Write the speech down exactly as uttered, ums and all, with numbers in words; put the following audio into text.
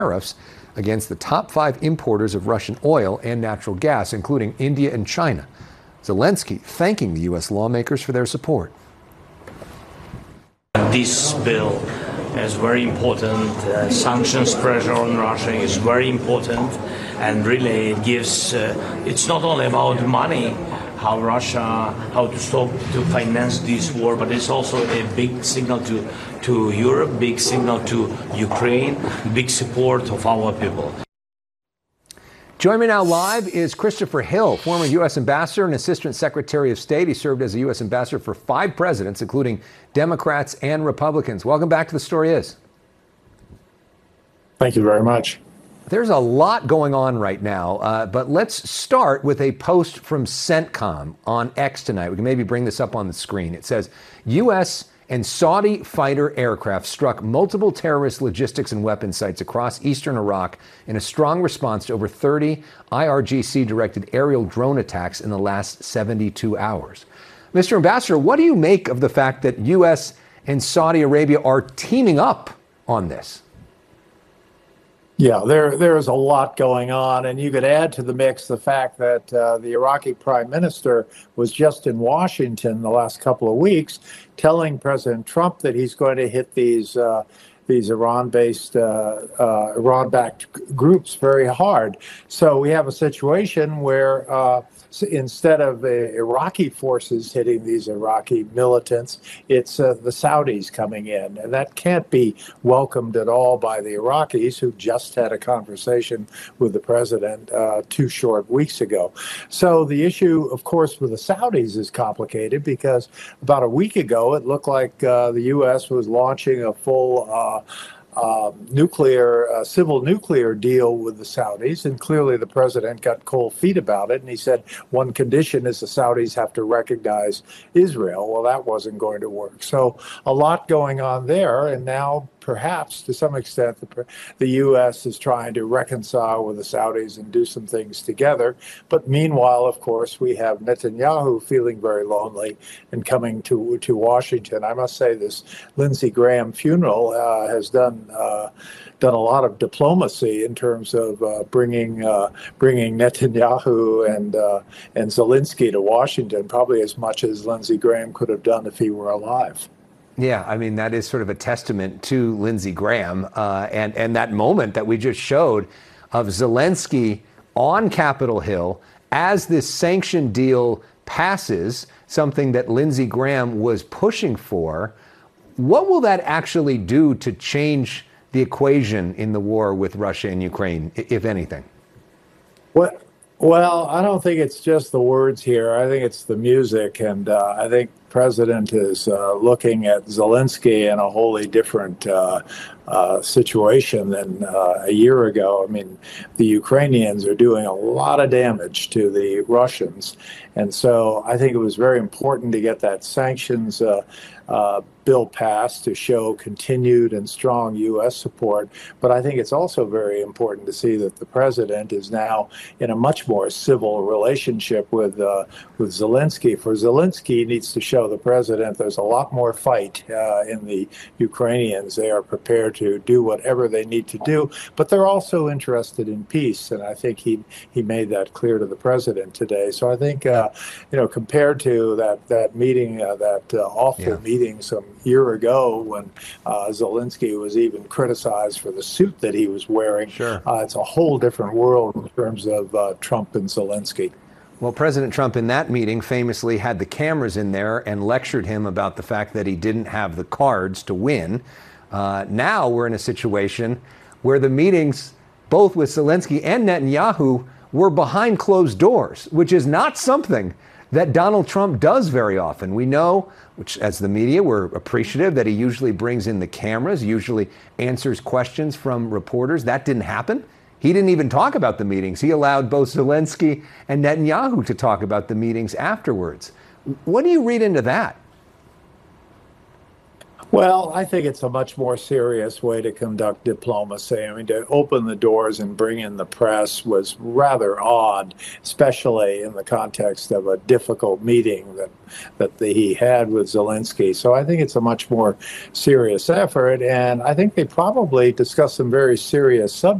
tariffs against the top five importers of Russian oil and natural gas, including India and China. Zelensky thanking the U S lawmakers for their support. This bill is very important. Uh, sanctions pressure on Russia is very important, and really it gives, uh, it's not only about money, how Russia, how to stop, to finance this war, but it's also a big signal to, to Europe, big signal to Ukraine, big support of our people. Joining me now live is Christopher Hill, former U S ambassador and assistant secretary of state. He served as a U S ambassador for five presidents, including Democrats and Republicans. Welcome back to The Story Is. Thank you very much. There's a lot going on right now, uh, but let's start with a post from CENTCOM on X tonight. We can maybe bring this up on the screen. It says, U S and Saudi fighter aircraft struck multiple terrorist logistics and weapon sites across eastern Iraq in a strong response to over thirty I R G C-directed aerial drone attacks in the last seventy-two hours. Mister Ambassador, what do you make of the fact that U S and Saudi Arabia are teaming up on this? Yeah, there there is a lot going on, and you could add to the mix the fact that uh, the Iraqi prime minister was just in Washington the last couple of weeks telling President Trump that he's going to hit these uh, these Iran-based, uh, uh, Iran-backed groups very hard. So we have a situation where uh, instead of uh, Iraqi forces hitting these Iraqi militants, it's uh, the Saudis coming in. And that can't be welcomed at all by the Iraqis, who just had a conversation with the president uh, two short weeks ago. So the issue, of course, with the Saudis is complicated because about a week ago, it looked like uh, the U S was launching a full uh, Uh, nuclear, uh, civil nuclear deal with the Saudis, and clearly the president got cold feet about it, and he said one condition is the Saudis have to recognize Israel. Well, that wasn't going to work. So a lot going on there, and now perhaps to some extent the, the U S is trying to reconcile with the Saudis and do some things together. But meanwhile, of course, we have Netanyahu feeling very lonely and coming to to Washington. I must say this Lindsey Graham funeral uh, has done uh, done a lot of diplomacy in terms of uh, bringing uh, bringing Netanyahu and uh, and Zelensky to Washington, probably as much as Lindsey Graham could have done if he were alive. Yeah, I mean, that is sort of a testament to Lindsey Graham uh, and, and that moment that we just showed of Zelensky on Capitol Hill as this sanction deal passes, something that Lindsey Graham was pushing for. What will that actually do to change the equation in the war with Russia and Ukraine, if anything? What? Well, I don't think it's just the words here. I think it's the music. And uh, I think President is uh, looking at Zelensky in a wholly different uh, uh, situation than uh, a year ago. I mean, the Ukrainians are doing a lot of damage to the Russians. And so I think it was very important to get that sanctions uh, uh, bill passed to show continued and strong U S support. But I think it's also very important to see that the president is now in a much more civil relationship with uh, with Zelensky. For Zelensky, he needs to show the president there's a lot more fight uh, in the Ukrainians. They are prepared to do whatever they need to do, but they're also interested in peace. And I think he he made that clear to the president today. So I think, uh, you know, compared to that, that meeting, uh, that uh, awful yeah. meeting some year ago when uh, Zelensky was even criticized for the suit that he was wearing, sure. uh, it's a whole different world in terms of uh, Trump and Zelensky. Well, President Trump in that meeting famously had the cameras in there and lectured him about the fact that he didn't have the cards to win. Uh, now we're in a situation where the meetings, both with Zelensky and Netanyahu, were behind closed doors, which is not something that Donald Trump does very often. We know, which as the media, we're appreciative that he usually brings in the cameras, usually answers questions from reporters. That didn't happen. He didn't even talk about the meetings. He allowed both Zelensky and Netanyahu to talk about the meetings afterwards. What do you read into that? Well, I think it's a much more serious way to conduct diplomacy. I mean, to open the doors and bring in the press was rather odd, especially in the context of a difficult meeting that that the, he had with Zelensky. So I think it's a much more serious effort, and I think they probably discussed some very serious subjects.